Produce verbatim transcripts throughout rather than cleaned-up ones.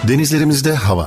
Denizlerimizde hava.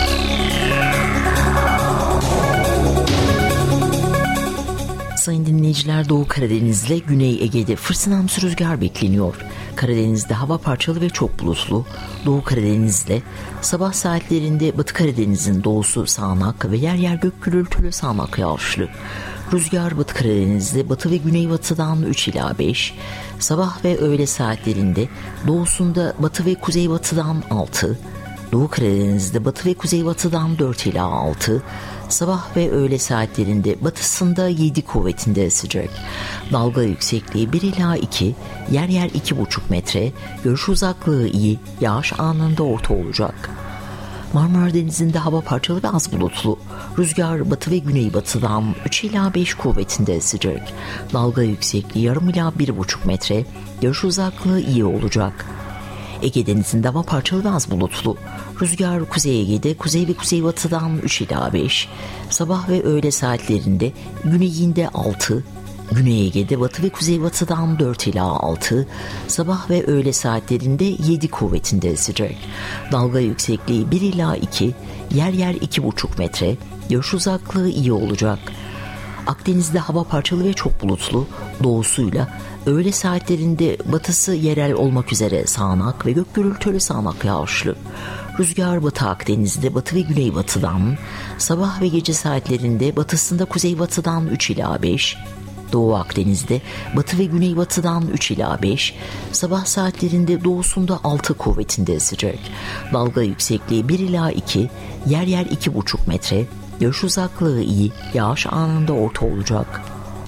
Sayın dinleyiciler, Doğu Karadeniz ile Güney Ege'de fırtınamsı rüzgar bekleniyor. Karadeniz'de hava parçalı ve çok bulutlu. Doğu Karadeniz'de sabah saatlerinde Batı Karadeniz'in doğusu sağanak ve yer yer gök gürültülü sağanak yağışlı. Rüzgar Batı Karadeniz'de batı ve güneybatıdan üç ila beş, sabah ve öğle saatlerinde doğusunda batı ve kuzeybatıdan altı, Doğu Karadeniz'de batı ve kuzeybatıdan dört ila altı, sabah ve öğle saatlerinde batısında yedi kuvvetinde esecek. Dalga yüksekliği bir ila iki, yer yer iki buçuk metre, görüş uzaklığı iyi, yağış anında orta olacak. Marmara Denizi'nde hava parçalı ve az bulutlu. Rüzgar batı ve güneybatıdan üç ila beş kuvvetinde esecek. Dalga yüksekliği yarım ila bir buçuk metre, görüş uzaklığı iyi olacak. Ege Denizi'nde hava parçalı ve az bulutlu. Rüzgar Kuzey Ege'de kuzey ve kuzeybatıdan üç ila beş, sabah ve öğle saatlerinde güneyinde altı, Güney Ege'de batı ve kuzeybatıdan dört ila altı, sabah ve öğle saatlerinde yedi kuvvetinde esecek. Dalga yüksekliği bir ila iki, yer yer iki buçuk metre, görüş uzaklığı iyi olacak. Akdeniz'de hava parçalı ve çok bulutlu, doğusuyla öğle saatlerinde batısı yerel olmak üzere sağanak ve gök gürültülü sağanak yağışlı. Rüzgar Batı Akdeniz'de batı ve güneybatıdan, sabah ve gece saatlerinde batısında kuzeybatıdan üç ila beş, Doğu Akdeniz'de batı ve güneybatıdan üç ila beş, sabah saatlerinde doğusunda altı kuvvetinde esecek. Dalga yüksekliği bir ila iki, yer yer iki buçuk metre, görüş uzaklığı iyi, yağış anında orta olacak.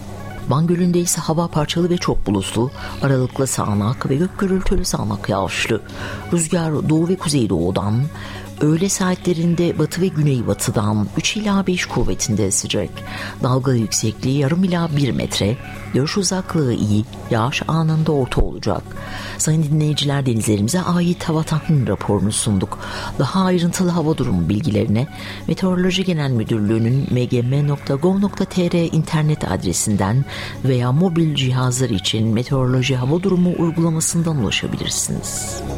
Van Gölü'nde ise hava parçalı ve çok bulutlu, aralıklı sağanak ve gök gürültülü sağanak yağışlı. Rüzgar doğu ve kuzeydoğudan, öğle saatlerinde batı ve güneybatıdan üç ila beş kuvvetinde esecek. Dalga yüksekliği yarım ila bir metre, görüş uzaklığı iyi, yağış anında orta olacak. Sayın dinleyiciler, denizlerimize ait hava tahmin raporunu sunduk. Daha ayrıntılı hava durumu bilgilerine Meteoroloji Genel Müdürlüğü'nün m g m nokta gov nokta t r internet adresinden veya mobil cihazlar için meteoroloji hava durumu uygulamasından ulaşabilirsiniz.